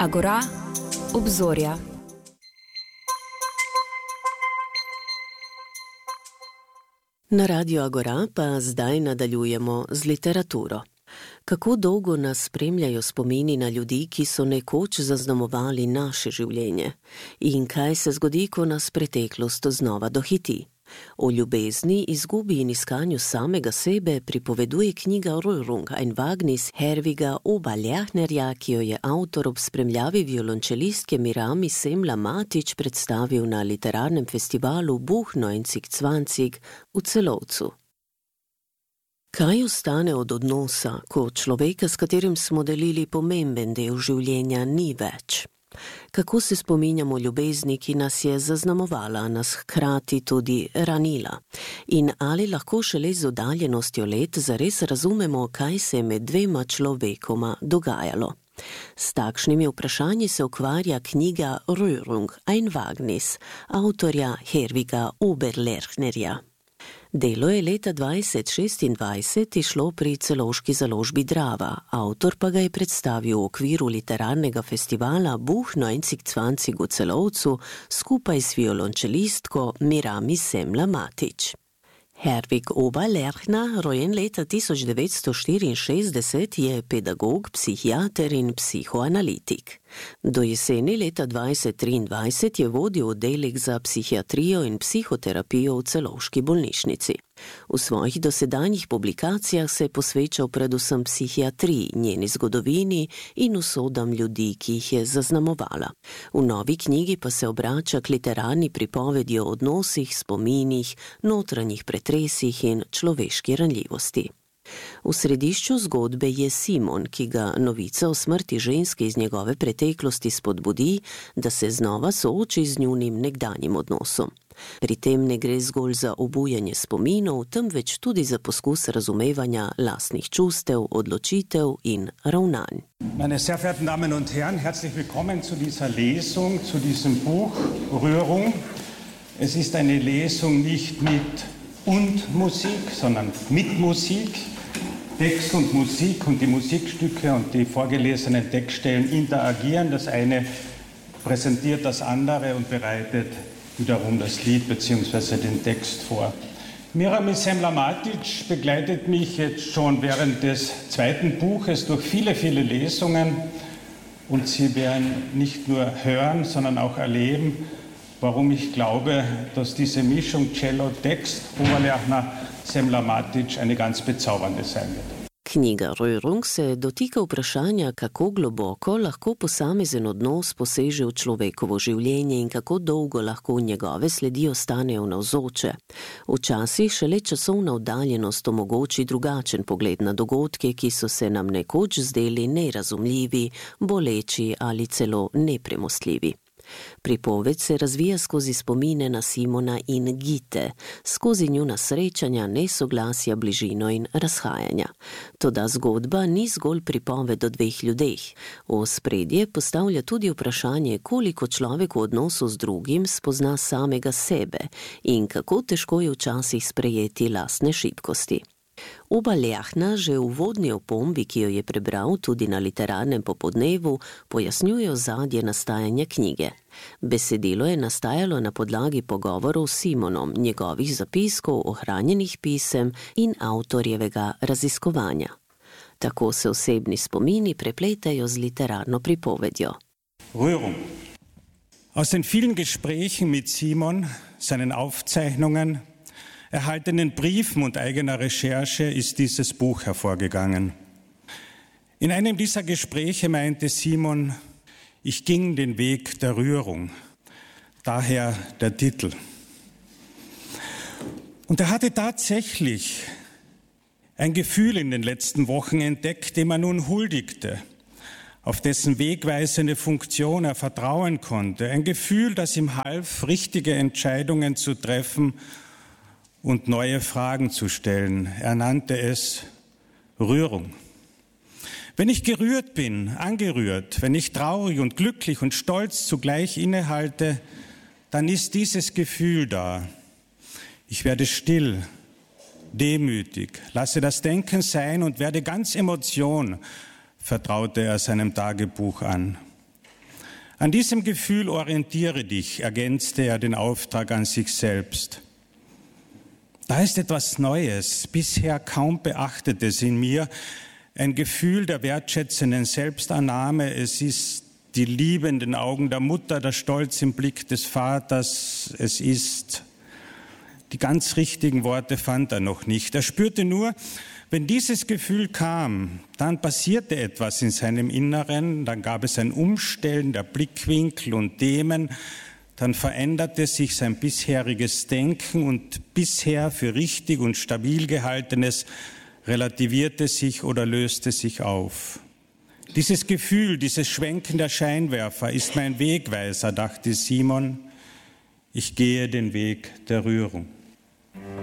Agora, obzorja. Na Radiu Agora pa zdaj nadaljujemo z literaturo. Kako dolgo nas spremljajo spomini na ljudi, ki so nekoč zaznamovali naše življenje? In kaj se zgodi, ko nas preteklost znova dohiti? O ljubezni, izgubi in iskanju samega sebe pripoveduje knjiga Rührung, ein Wagnis Herwiga Oberlechnerja, ki jo je avtor ob spremljavi violončelistke Mirami Semlja-Matic predstavil na literarnem festivalu Buch 1920 v Celovcu. Kaj ostane od odnosa, ko človeka, s katerim smo delili pomemben del življenja, ni več? Kako se spominjamo ljubezni, ki nas je zaznamovala, nas hkrati tudi ranila? In ali lahko šele z oddaljenostjo let zares razumemo, kaj se je med dvema človekoma dogajalo? S takšnimi vprašanji se ukvarja knjiga Rührung, ein Wagnis, avtorja Herwiga Oberlechnerja. Delo je leta 2026 išlo pri celovški založbi Drava, avtor pa ga je predstavil v okviru literarnega festivala Buch 1920 v Celovcu skupaj s violončelistko Mirami Semlja-Matic. Herwig Oberlechner, rojen leta 1964, je pedagog, psihiater in psihoanalitik. Do jeseni leta 2023 je vodil oddelek za psihiatrijo in psihoterapijo v Celovški bolnišnici. V svojih dosedanjih publikacijah se je posvečal predvsem psihiatriji, njeni zgodovini in usodam ljudi, ki jih je zaznamovala. V novi knjigi pa se obrača k literarni pripovedi o odnosih, spominih, notranjih pretresih in človeški ranljivosti. V središču zgodbe je Simon, ki ga novica o smrti ženske iz njegove preteklosti spodbudi, da se znova sooči z njunim nekdanjim odnosom. Pri tem ne gre zgolj za obujanje spominov, temveč tudi za poskus razumevanja lastnih čustev, odločitev in ravnanj. Meine sehr verehrten Damen und Herren, herzlich willkommen zu dieser Lesung, zu diesem Buch Rührung. Es ist eine Lesung nicht mit und Musik, sondern mit Musik. Text und Musik und die Musikstücke und die vorgelesenen Textstellen interagieren. Das eine präsentiert das andere und bereitet wiederum das Lied bzw. den Text vor. Mirami Semlja-Matic begleitet mich jetzt schon während des zweiten Buches durch viele, viele Lesungen und Sie werden nicht nur hören, sondern auch erleben, warum ich glaube, dass diese Mischung Cello-Text, Oberlechner, Semlja-Matic eine ganz bezaubernde sein wird. Knjiga Rührung se dotika vprašanja, kako globoko lahko posamezen odnos poseže v človekovo življenje in kako dolgo lahko njegove sledi ostanejo navzoče. Včasih šele časovna oddaljenost omogoči drugačen pogled na dogodke, ki so se nam nekoč zdeli nerazumljivi, boleči ali celo nepremostljivi. Pripoved se razvija skozi spomine na Simona in Gite, skozi njuna srečanja, nesoglasja, bližino in razhajanja. Toda zgodba ni zgolj pripoved o dveh ljudeh. V ospredje postavlja tudi vprašanje, koliko človek v odnosu z drugim spozna samega sebe in kako težko je včasih sprejeti lastne šibkosti. Oberlechner že v uvodni opombi, ki jo je prebral tudi na literarnem popodnevu, pojasnjuje ozadje nastajanja knjige. Besedilo je nastajalo na podlagi pogovorov s Simonom, njegovih zapiskov, ohranjenih pisem in avtorjevega raziskovanja. Tako se osebni spomini prepletajo z literarno pripovedjo. Rührung. Aus den vielen Gesprächen mit Simon, seinen Aufzeichnungen, erhaltenen Briefen und eigener Recherche ist dieses Buch hervorgegangen. In einem dieser Gespräche meinte Simon, ich ging den Weg der Rührung, daher der Titel. Und er hatte tatsächlich ein Gefühl in den letzten Wochen entdeckt, dem er nun huldigte, auf dessen wegweisende Funktion er vertrauen konnte. Ein Gefühl, das ihm half, richtige Entscheidungen zu treffen und neue Fragen zu stellen. Er nannte es Rührung. Wenn ich gerührt bin, angerührt, wenn ich traurig und glücklich und stolz zugleich innehalte, dann ist dieses Gefühl da. Ich werde still, demütig, lasse das Denken sein und werde ganz Emotion, vertraute er seinem Tagebuch an. An diesem Gefühl orientiere dich, ergänzte er den Auftrag an sich selbst. Da ist etwas Neues, bisher kaum Beachtetes in mir, ein Gefühl der wertschätzenden Selbstannahme. Es ist die Liebe in den Augen der Mutter, der Stolz im Blick des Vaters. Es ist, die ganz richtigen Worte fand er noch nicht. Er spürte nur, wenn dieses Gefühl kam, dann passierte etwas in seinem Inneren, dann gab es ein Umstellen der Blickwinkel und Themen, dann veränderte sich sein bisheriges Denken und bisher für richtig und stabil gehaltenes relativierte sich oder löste sich auf. Dieses Gefühl, dieses Schwenken der Scheinwerfer ist mein Wegweiser, dachte Simon. Ich gehe den Weg der Rührung.